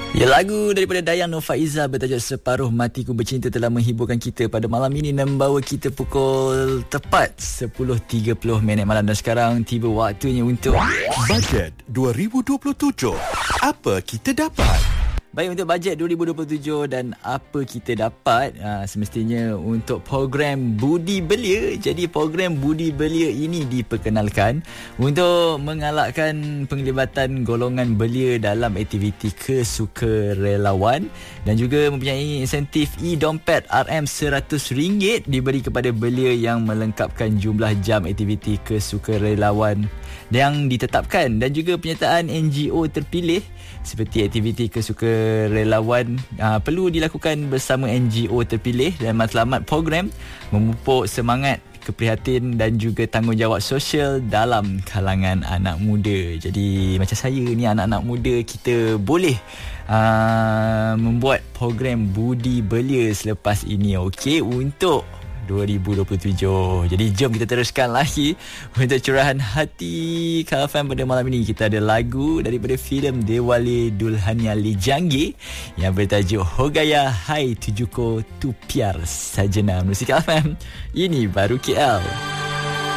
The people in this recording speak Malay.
Ya, lagu daripada Dayang Nur Faiza bertajuk Separuh Matiku Bercinta telah menghiburkan kita pada malam ini dan membawa kita pukul tepat 10.30 malam. Dan sekarang tiba waktunya untuk Bajet 2027. Apa kita dapat? Baik, untuk bajet 2027 dan apa kita dapat, semestinya untuk program Budi Belia. Jadi program Budi Belia ini diperkenalkan untuk mengalakkan penglibatan golongan belia dalam aktiviti kesukarelawan dan juga mempunyai insentif e-dompet RM100 diberi kepada belia yang melengkapkan jumlah jam aktiviti kesukarelawan yang ditetapkan, dan juga penyertaan NGO terpilih seperti aktiviti kesukarelawan perlu dilakukan bersama NGO terpilih dan matlamat program memupuk semangat keprihatin dan juga tanggungjawab sosial dalam kalangan anak muda. Jadi macam saya ni, anak-anak muda, kita boleh membuat program Budi Belia selepas ini, okey, untuk 2027. Jadi jom kita teruskan lagi untuk curahan hati KFM pada malam ini. Kita ada lagu daripada filem Dewale Dulhania Le Jangge yang bertajuk Ho Gaya Hai Tujuko Tu Pyar Sajana. Musik KFM, ini baru KL.